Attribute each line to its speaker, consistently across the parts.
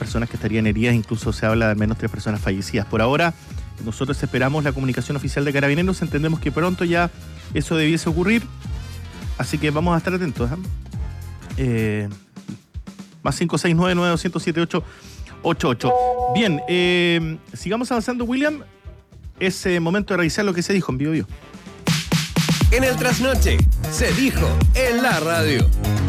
Speaker 1: personas que estarían heridas, incluso se habla de al menos 3 personas fallecidas. Por ahora, nosotros esperamos la comunicación oficial de Carabineros, entendemos que pronto ya eso debiese ocurrir, así que vamos a estar atentos. Más 569-9207-888. Bien, sigamos avanzando, William. Es momento de revisar lo que se dijo en Bio Bio.
Speaker 2: En el trasnoche, se dijo en la radio.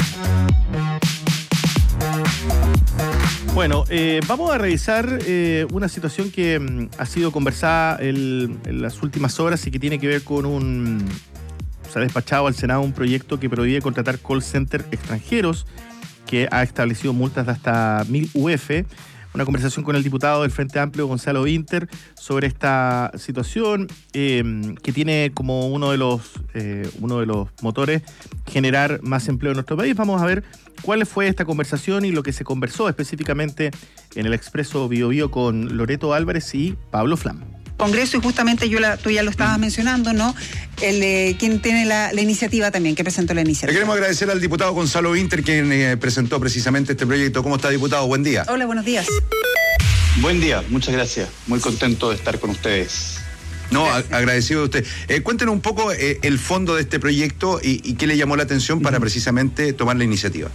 Speaker 1: Bueno, vamos a revisar una situación que ha sido conversada en las últimas horas y que tiene que ver con se ha despachado al Senado un proyecto que prohíbe contratar call center extranjeros, que ha establecido multas de hasta 1.000 UF. Una conversación con el diputado del Frente Amplio, Gonzalo Vinter, sobre esta situación que tiene como uno de los motores generar más empleo en nuestro país. Vamos a ver cuál fue esta conversación y lo que se conversó específicamente en el Expreso Bio Bio con Loreto Álvarez y Pablo Flam.
Speaker 3: Congreso, y justamente tú ya lo estabas mencionando, ¿no? Quien tiene la iniciativa también, que presentó la iniciativa.
Speaker 4: Le queremos agradecer al diputado Gonzalo Vinter, quien presentó precisamente este proyecto. ¿Cómo está, diputado? Buen día.
Speaker 3: Hola, buenos días.
Speaker 5: Buen día, muchas gracias. Muy contento de estar con ustedes.
Speaker 4: No, agradecido de usted. Cuéntenos un poco el fondo de este proyecto y qué le llamó la atención para precisamente tomar la iniciativa.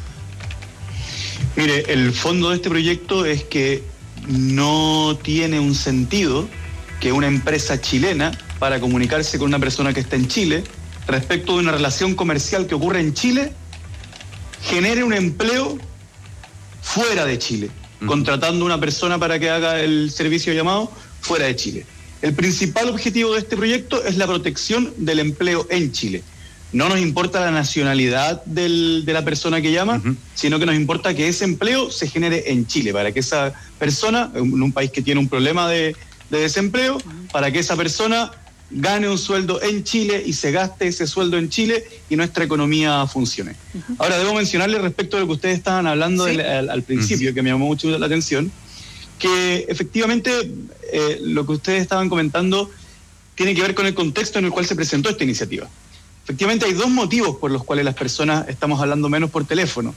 Speaker 5: Mire, el fondo de este proyecto es que no tiene un sentido que una empresa chilena, para comunicarse con una persona que está en Chile, respecto de una relación comercial que ocurre en Chile, genere un empleo fuera de Chile, contratando a una persona para que haga el servicio llamado fuera de Chile. El principal objetivo de este proyecto es la protección del empleo en Chile. No nos importa la nacionalidad de la persona que llama, sino que nos importa que ese empleo se genere en Chile, para que esa persona, en un país que tiene un problema de desempleo, para que esa persona gane un sueldo en Chile y se gaste ese sueldo en Chile y nuestra economía funcione. Ahora, debo mencionarle respecto a lo que ustedes estaban hablando al principio, que me llamó mucho la atención, que efectivamente lo que ustedes estaban comentando tiene que ver con el contexto en el cual se presentó esta iniciativa. Efectivamente, hay 2 motivos por los cuales las personas estamos hablando menos por teléfono.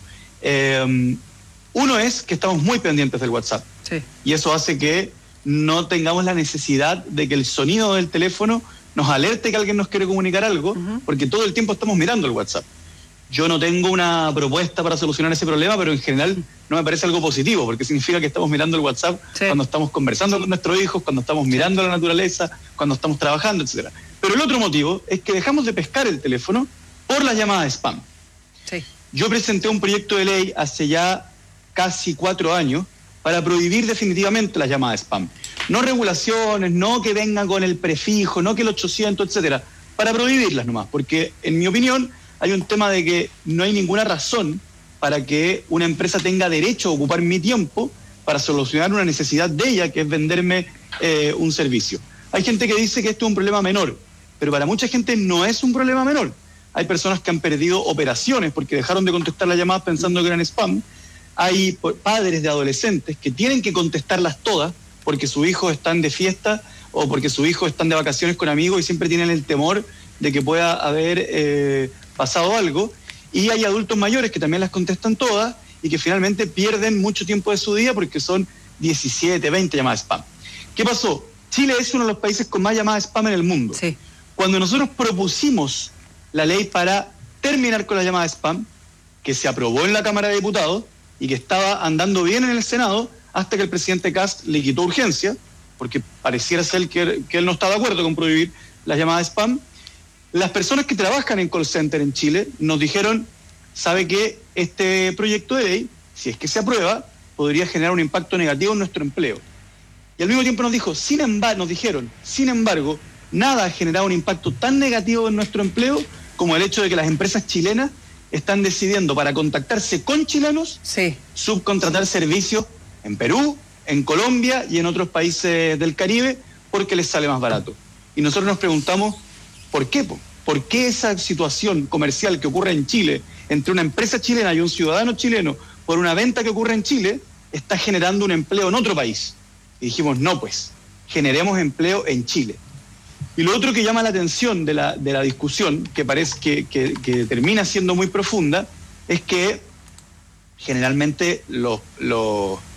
Speaker 5: Uno es que estamos muy pendientes del WhatsApp. Sí. Y eso hace que no tengamos la necesidad de que el sonido del teléfono nos alerte que alguien nos quiere comunicar algo, porque todo el tiempo estamos mirando el WhatsApp. Yo no tengo una propuesta para solucionar ese problema, pero en general no me parece algo positivo, porque significa que estamos mirando el WhatsApp cuando estamos conversando con nuestros hijos, cuando estamos mirando la naturaleza, cuando estamos trabajando, etc. Pero el otro motivo es que dejamos de pescar el teléfono por las llamadas spam. Sí. Yo presenté un proyecto de ley hace ya casi 4 años para prohibir definitivamente las llamadas spam. No regulaciones, no que vengan con el prefijo, no que el 800, etcétera, para prohibirlas nomás, porque en mi opinión hay un tema de que no hay ninguna razón para que una empresa tenga derecho a ocupar mi tiempo para solucionar una necesidad de ella, que es venderme un servicio. Hay gente que dice que esto es un problema menor, pero para mucha gente no es un problema menor. Hay personas que han perdido operaciones porque dejaron de contestar las llamadas pensando que eran spam. Hay padres de adolescentes que tienen que contestarlas todas porque sus hijos están de fiesta o porque sus hijos están de vacaciones con amigos y siempre tienen el temor de que pueda haber pasado algo. Y hay adultos mayores que también las contestan todas y que finalmente pierden mucho tiempo de su día porque son 17, 20 llamadas spam. ¿Qué pasó? Chile es uno de los países con más llamadas spam en el mundo. Sí. Cuando nosotros propusimos la ley para terminar con la llamada spam, que se aprobó en la Cámara de Diputados y que estaba andando bien en el Senado, hasta que el presidente Kast le quitó urgencia, porque pareciera ser que él no está de acuerdo con prohibir las llamadas spam, las personas que trabajan en call center en Chile nos dijeron, ¿sabe qué? Este proyecto de ley, si es que se aprueba, podría generar un impacto negativo en nuestro empleo. Y al mismo tiempo nos dijeron, sin embargo, nada ha generado un impacto tan negativo en nuestro empleo como el hecho de que las empresas chilenas están decidiendo, para contactarse con chilenos, subcontratar servicios en Perú, en Colombia y en otros países del Caribe, porque les sale más barato. Y nosotros nos preguntamos, ¿por qué? ¿Por qué esa situación comercial que ocurre en Chile entre una empresa chilena y un ciudadano chileno por una venta que ocurre en Chile está generando un empleo en otro país? Y dijimos, no, pues, generemos empleo en Chile. Y lo otro que llama la atención de la discusión, que parece que termina siendo muy profunda, es que generalmente los